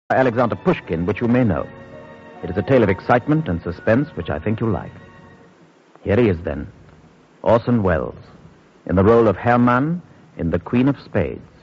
Alexander Pushkin, which you may know. It is a tale of excitement and suspense, which I think you'll like. Here he is, then, Orson Welles, in the role of Hermann in The Queen of Spades.